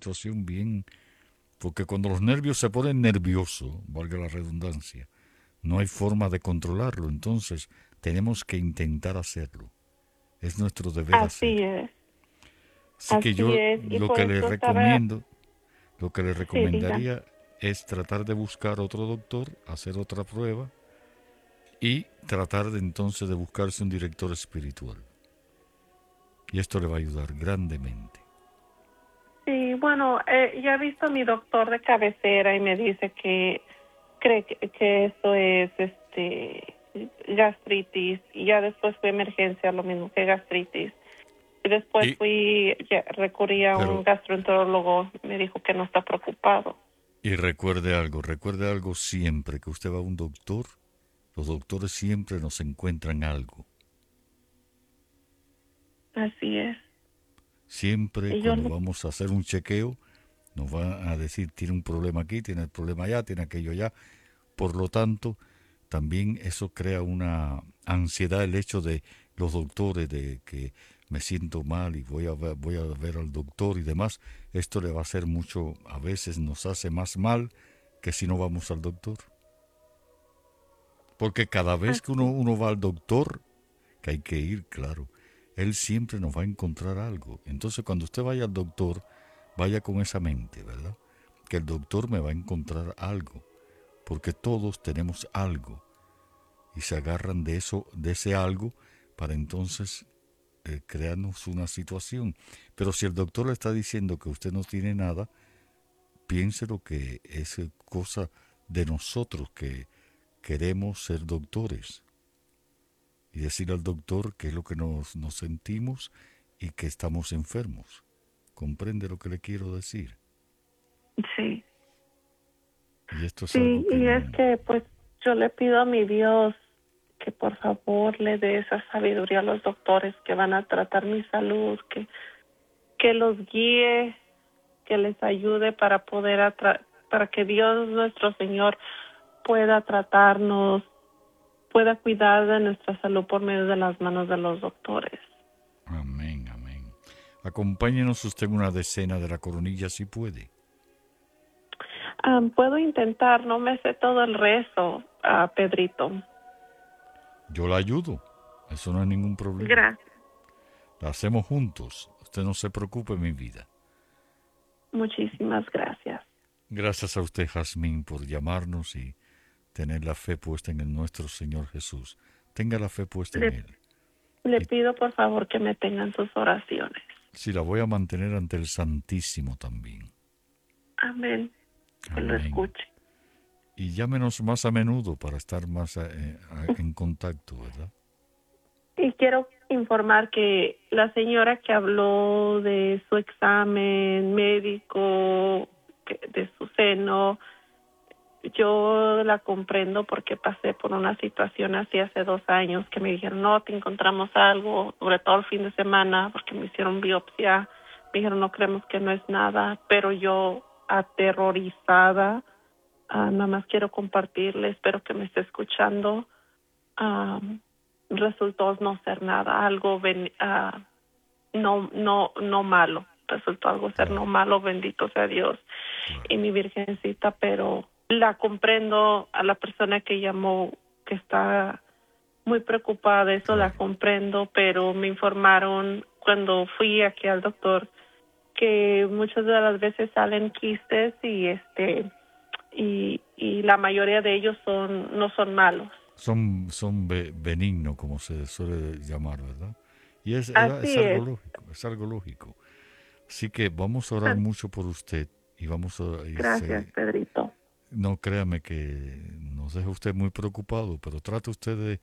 situación bien, porque cuando los nervios se ponen nerviosos, valga la redundancia, no hay forma de controlarlo, entonces tenemos que intentar hacerlo. Es nuestro deber Así hacerlo. es, Así que así yo es, y por eso estaba, lo que le sí, diga. recomendaría es tratar de buscar otro doctor, hacer otra prueba y tratar de entonces de buscarse un director espiritual. Y esto le va a ayudar grandemente. Sí, bueno, ya he visto a mi doctor de cabecera y me dice que cree que eso es gastritis, y ya después fue emergencia, lo mismo que gastritis. Y después Y, recurrí a un pero, gastroenterólogo, me dijo que no está preocupado. y recuerde algo siempre, que usted va a un doctor, los doctores siempre nos encuentran algo. Así es. Siempre Y yo, cuando vamos a hacer un chequeo, nos van a decir, tiene un problema aquí, tiene el problema allá, tiene aquello allá. Por lo tanto, también eso crea una ansiedad, el hecho de los doctores, de que me siento mal y voy a ver al doctor y demás. Esto le va a hacer mucho, a veces nos hace más mal que si no vamos al doctor. Porque cada vez que así, uno va al doctor, que hay que ir, claro, él siempre nos va a encontrar algo. Entonces, cuando usted vaya al doctor, vaya con esa mente, ¿verdad? Que el doctor me va a encontrar algo, porque todos tenemos algo y se agarran de eso, de ese algo, para entonces crearnos una situación. Pero si el doctor le está diciendo que usted no tiene nada, piense lo que es cosa de nosotros que queremos ser doctores y decir al doctor qué es lo que nos sentimos y que estamos enfermos. ¿Comprende lo que le quiero decir? sí. Y esto es algo Sí, que y es no... que pues yo le pido a mi Dios que por favor le dé esa sabiduría a los doctores que van a tratar mi salud, que los guíe, que les ayude para para que Dios nuestro Señor pueda tratarnos, pueda cuidar de nuestra salud por medio de las manos de los doctores. Amén, amén. Acompáñenos usted en una decena de la coronilla si puede. Puedo intentar, no me sé todo el rezo, Pedrito. Yo la ayudo. Eso no es ningún problema. Gracias, La hacemos juntos. Usted no se preocupe, mi vida. muchísimas gracias. Gracias a usted, Jazmín, por llamarnos y tener la fe puesta en el nuestro Señor Jesús. Tenga la fe puesta en Le, Él. le Y pido por favor que me tengan sus oraciones. si la voy a mantener ante el Santísimo también. Amén. Que lo Amén. escuche. Y llámenos más a menudo para estar más en contacto, ¿verdad? Y quiero informar que la señora que habló de su examen médico, de su seno, yo la comprendo porque pasé por una situación así hace 2 años que me dijeron, no, te encontramos algo, sobre todo el fin de semana, porque me hicieron biopsia, me dijeron, no, creemos que no es nada, pero yo aterrorizada, nada más quiero compartirle, espero que me esté escuchando. ah, Resultó no ser nada, no malo, resultó algo ser no Claro, malo, bendito sea Dios y claro. mi virgencita, pero la comprendo a la persona que llamó, que está muy preocupada de eso, la Claro. comprendo, pero me informaron cuando fui aquí al doctor que muchas de las veces salen quistes y la mayoría de ellos no son malos. Son benignos, como se suele llamar, ¿verdad? Y es Así algo es. lógico, es algo lógico. Así que vamos a orar mucho por usted y vamos a... Gracias, Pedrito. no créame que nos deja usted muy preocupado, pero trate usted de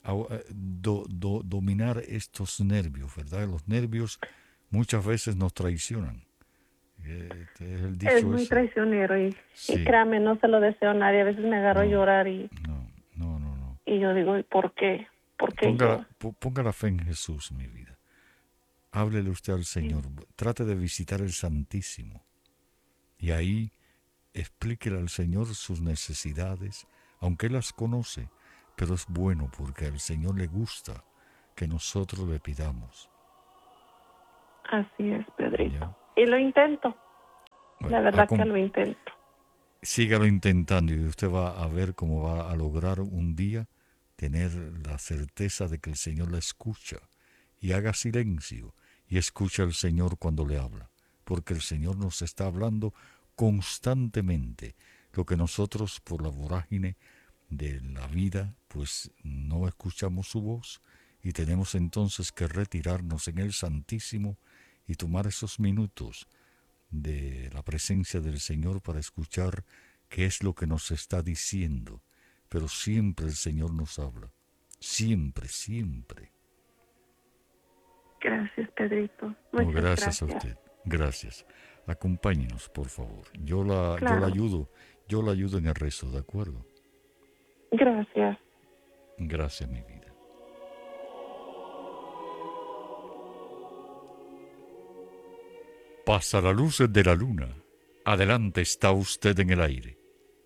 dominar estos nervios, ¿verdad? Los nervios muchas veces nos traicionan. Este es el Es dicho muy ese. traicionero y Sí, créame, no se lo deseo a nadie. A veces me agarro a no, llorar no, no, no, no. y yo digo, ¿y por qué? ¿Por qué yo? Ponga la fe en Jesús, mi vida. Háblele usted al Señor. Trate de visitar el Santísimo. Y ahí explíquele al Señor sus necesidades, aunque Él las conoce, pero es bueno porque al Señor le gusta que nosotros le pidamos. Así es, ¿Ya? Pedrito. Y lo intento. La Bueno, verdad que lo intento. sígalo intentando y usted va a ver cómo va a lograr un día tener la certeza de que el Señor la escucha y haga silencio y escucha al Señor cuando le habla, porque el Señor nos está hablando constantemente, lo que nosotros por la vorágine de la vida pues no escuchamos su voz y tenemos entonces que retirarnos en el Santísimo y tomar esos minutos de la presencia del Señor para escuchar qué es lo que nos está diciendo. Pero siempre el Señor nos habla. Siempre, siempre. Gracias, Pedrito. No, Muchas gracias a gracias. usted. Gracias. Acompáñenos, por favor. Claro. Yo la ayudo en el rezo, ¿de acuerdo? Gracias. Gracias, mi vida. Pasa la luz de la luna. Adelante está usted en el aire.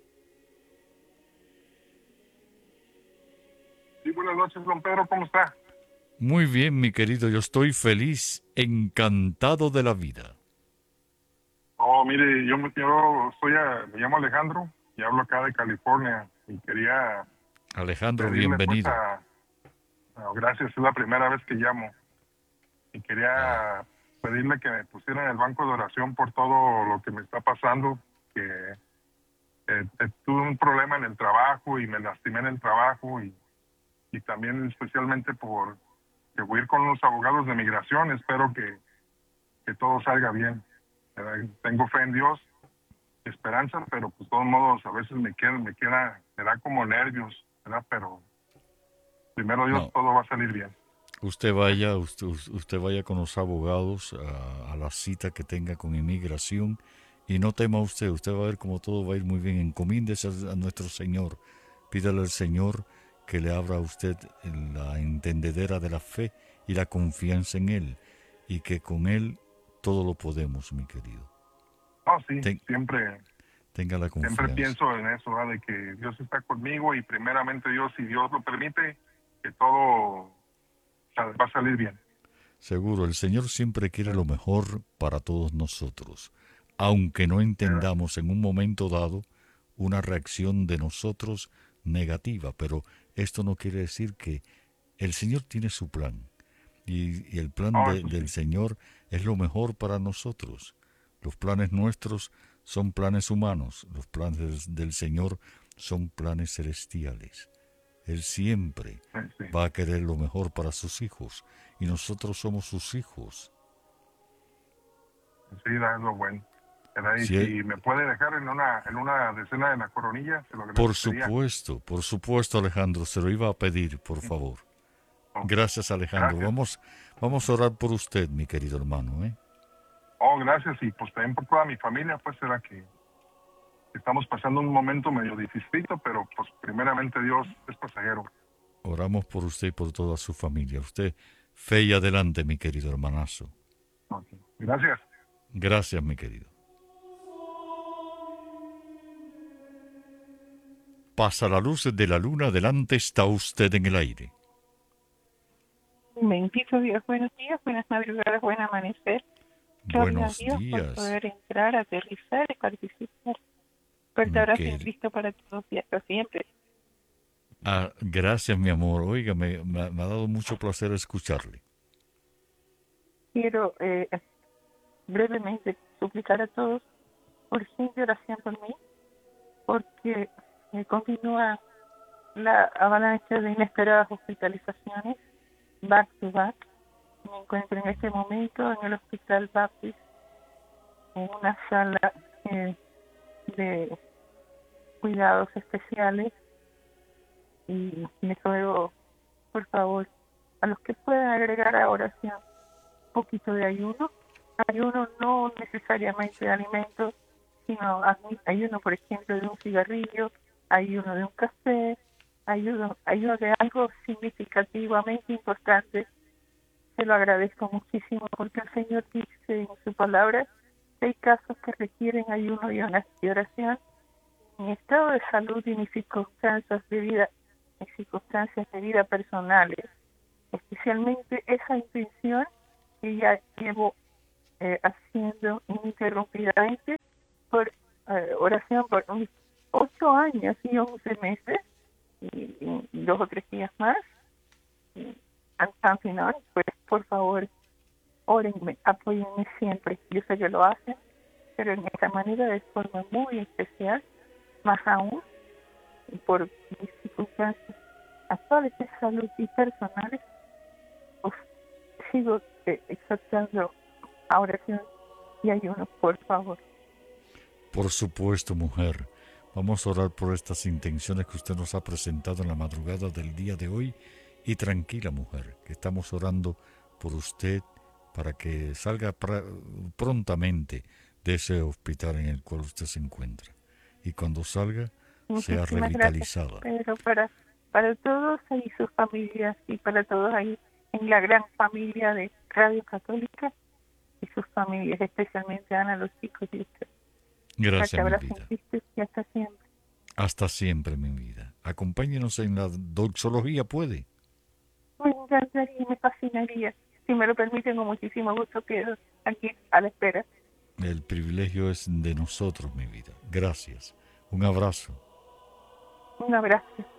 Sí, buenas noches, don Pedro, ¿cómo está? Muy bien, mi querido, yo estoy feliz, encantado de la vida. Oh, mire, me llamo Alejandro y hablo acá de California y quería Alejandro, pedirle bienvenido. gracias, es la primera vez que llamo y Ah, quería pedirle que me pusiera en el banco de oración por todo lo que me está pasando, que tuve un problema en el trabajo y me lastimé en el trabajo y también especialmente por que voy a ir con los abogados de migración, espero que todo salga bien. Tengo fe en Dios, esperanza, pero pues de todos modos a veces me da como nervios, ¿verdad? Pero primero Dios, no, todo va a salir bien. usted vaya con los abogados a la cita que tenga con inmigración y no tema usted va a ver cómo todo va a ir muy bien. Encomiéndese a nuestro Señor, pídale al Señor que le abra a usted la entendedera de la fe y la confianza en Él y que con Él todo lo podemos, mi querido. No, sí, Ten- tenga la siempre confianza. pienso en eso, ¿verdad? De que Dios está conmigo y primeramente Dios, si Dios lo permite, que todo va a salir bien. Seguro, el Señor siempre quiere lo mejor para todos nosotros, aunque no ¿Verdad? entendamos en un momento dado una reacción de nosotros negativa, pero esto no quiere decir que el Señor tiene su plan y el plan No, eso del sí, Señor es lo mejor para nosotros. Los planes nuestros son planes humanos, los planes del Señor son planes celestiales. Él siempre sí, sí, va a querer lo mejor para sus hijos y nosotros somos sus hijos. sí, es lo bueno. ¿Verdad? Y Si si me puede dejar en una decena de la coronilla, se lo agradecería. por supuesto, Alejandro, se lo iba a pedir, por Sí. favor. Oh, Gracias, Alejandro. gracias. Vamos a orar por usted, mi querido hermano, ¿eh? Oh, gracias. Y pues también por toda mi familia, pues será que estamos pasando un momento medio dificilito, pero pues primeramente Dios es pasajero. Oramos por usted y por toda su familia. Usted, fe y adelante, mi querido hermanazo. Ok. Gracias. Gracias, mi querido. Pasa la luz de la luna, adelante está usted en el aire. Bendito Dios, buenos días, buenas madrugadas, buen amanecer. Gloria a Buenos Dios por días, poder entrar, aterrizar y participar. Fuerte mi abrazo en querido. Cristo para todos y hasta siempre. Ah, gracias, mi amor. Oiga, me ha dado mucho placer escucharle. Quiero brevemente suplicar a todos urgente oración por mí, porque continúa la avalancha de inesperadas hospitalizaciones, back to back. Me encuentro en este momento en el Hospital Baptist, en una sala de cuidados especiales, y les ruego, por favor, a los que puedan agregar a oración un poquito de ayuno no necesariamente de alimentos, sino ayuno, por ejemplo, de un cigarrillo, ayuno de un café, ayuno de algo significativamente importante. Se lo agradezco muchísimo porque el Señor dice en su palabra que hay casos que requieren ayuno y oración. Mi estado de salud y mis circunstancias de vida personales, especialmente esa intención que ya llevo haciendo ininterrumpidamente oración por mis 8 años y 11 meses y 2 o 3 días más. And counting on, pues por favor, órenme, apóyenme siempre. Yo sé que lo hacen, pero en esta manera de forma muy especial, más aún por mis circunstancias actuales de salud y personales, pues, sigo exaltando a oración y ayuno, por favor. Por supuesto, mujer. Vamos a orar por estas intenciones que usted nos ha presentado en la madrugada del día de hoy. Y tranquila, mujer, que estamos orando por usted para que salga prontamente de ese hospital en el cual usted se encuentra. Y cuando salga, sea Muchísimas revitalizada. gracias, pero para todos y sus familias y para todos ahí en la gran familia de Radio Católica y sus familias, especialmente Ana, los chicos y usted. Gracias, mi vida. Y hasta siempre. Hasta siempre, mi vida. Acompáñenos en la doxología, ¿puede? Me encantaría, me fascinaría. Si me lo permiten, con muchísimo gusto quedo aquí a la espera. El privilegio es de nosotros, mi vida. Gracias. Un abrazo. Un abrazo.